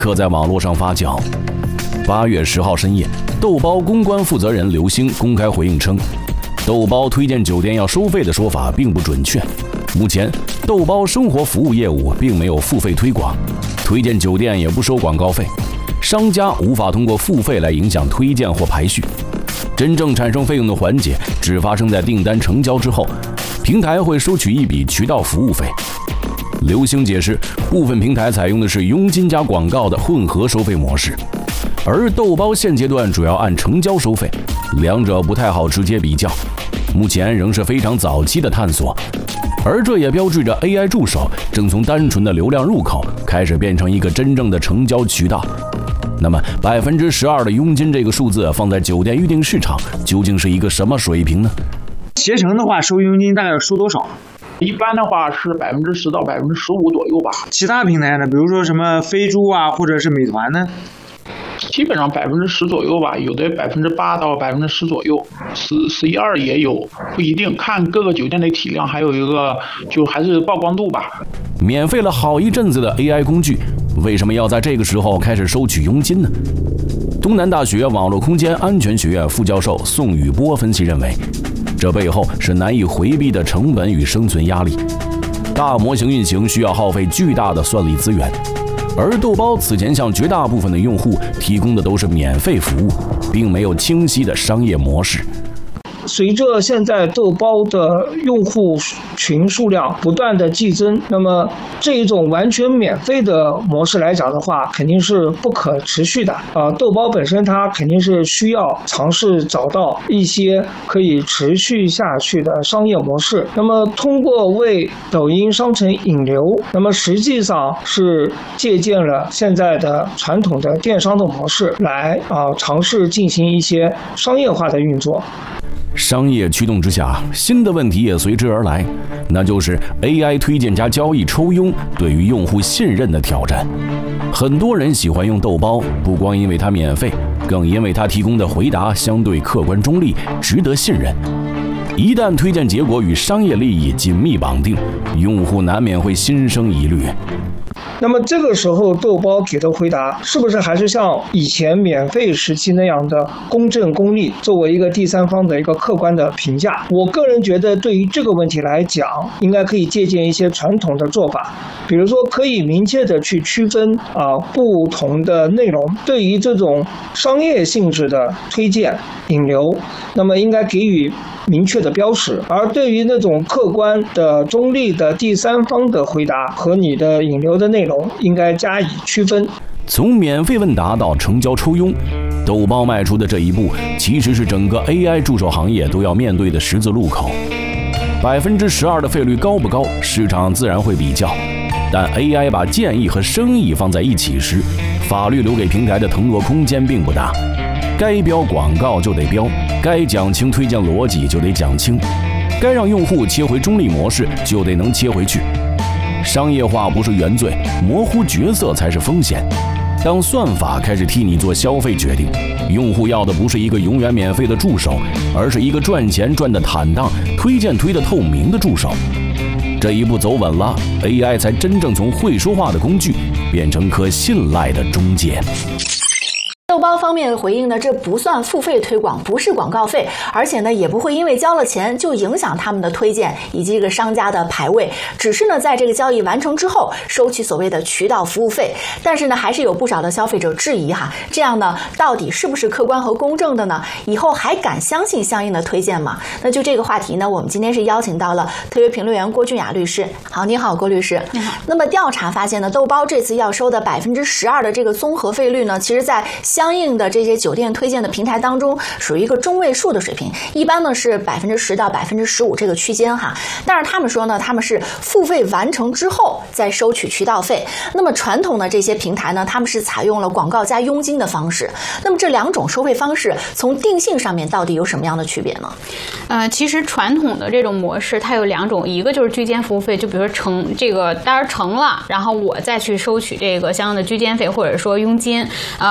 刻在网络上发酵。8月10号深夜，豆包公关负责人刘星公开回应称，豆包推荐酒店要收费的说法并不准确。目前，豆包生活服务业务并没有付费推广，推荐酒店也不收广告费，商家无法通过付费来影响推荐或排序。真正产生费用的环节只发生在订单成交之后，平台会收取一笔渠道服务费。刘星解释，部分平台采用的是佣金加广告的混合收费模式，而豆包现阶段主要按成交收费，两者不太好直接比较，目前仍是非常早期的探索，而这也标志着 AI 助手正从单纯的流量入口开始变成一个真正的成交渠道。那么12%的佣金这个数字放在酒店预订市场究竟是一个什么水平呢？ 携程的话收佣金大概收多少？ 一般的话是10%到15%左右吧。 其他平台呢，比如说什么飞猪啊，或者是美团呢？ 基本上10%左右吧，有的8%到10%左右，11%也有，不一定，看各个酒店的体量，还有一个就还是曝光度吧。 免费了好一阵子的 AI 工具，为什么要在这个时候开始收取佣金呢？东南大学网络空间安全学院副教授宋宇波分析认为，这背后是难以回避的成本与生存压力。大模型运行需要耗费巨大的算力资源，而豆包此前向绝大部分的用户提供的都是免费服务，并没有清晰的商业模式。 随着现在豆包的用户群数量不断的激增，那么这一种完全免费的模式来讲的话，肯定是不可持续的。豆包本身它肯定是需要尝试找到一些可以持续下去的商业模式。那么通过为抖音商城引流，那么实际上是借鉴了现在的传统的电商的模式来尝试进行一些商业化的运作。 商业驱动之下，新的问题也随之而来，那就是 AI 推荐加交易抽佣对于用户信任的挑战。很多人喜欢用豆包，不光因为它免费，更因为它提供的回答相对客观中立，值得信任。一旦推荐结果与商业利益紧密绑定，用户难免会心生疑虑。 那么这个时候豆包给的回答是不是还是像以前免费时期那样的公正公立，作为一个第三方的一个客观的评价？我个人觉得对于这个问题来讲，应该可以借鉴一些传统的做法，比如说可以明确的去区分不同的内容，对于这种商业性质的推荐引流，那么应该给予明确的标识，而对于那种客观的中立的第三方的回答和你的引流的内容应该加以区分。 从免费问答到成交抽佣，豆包迈出的这一步其实是整个 AI 助手行业都要面对的十字路口。12%的费率高不高，市场自然会比较，但 AI 把建议和生意放在一起时，法律留给平台的腾挪空间并不大。该标广告就得标，该讲清推荐逻辑就得讲清，该让用户切回中立模式就得能切回去。商业化不是原罪，模糊角色才是风险。当算法开始替你做消费决定，用户要的不是一个永远免费的助手，而是一个赚钱赚得坦荡、推荐推得透明的助手。这一步走稳了， AI 才真正从会说话的工具变成可信赖的中介。 豆包方面回应呢，这不算付费推广，不是广告费，而且呢也不会因为交了钱就影响他们的推荐以及这个商家的排位，只是呢在这个交易完成之后收取所谓的渠道服务费。但是呢还是有不少的消费者质疑哈，这样呢到底是不是客观和公正的呢？以后还敢相信相应的推荐吗？那就这个话题呢，我们今天是邀请到了特约评论员郭俊雅律师。好，你好，郭律师。你好。那么调查发现呢，豆包这次要收的12%的这个综合费率呢，其实在相应的这些酒店推荐的平台当中属于一个中位数的水平，一般呢是10%到15%这个区间哈。但是他们说呢，他们是付费完成之后再收取渠道费。那么传统的这些平台呢，他们是采用了广告加佣金的方式。那么这两种收费方式从定性上面到底有什么样的区别呢？ 其实传统的这种模式它有两种，一个就是居间服务费，就比如说这个单成了，然后我再去收取这个相应的居间费或者说佣金。如果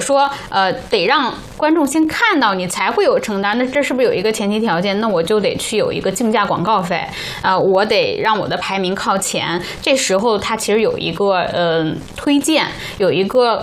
说得让观众先看到你才会有承担，那这是不是有一个前提条件？那我就得去有一个竞价广告费，我得让我的排名靠前。这时候它其实有一个推荐，有一个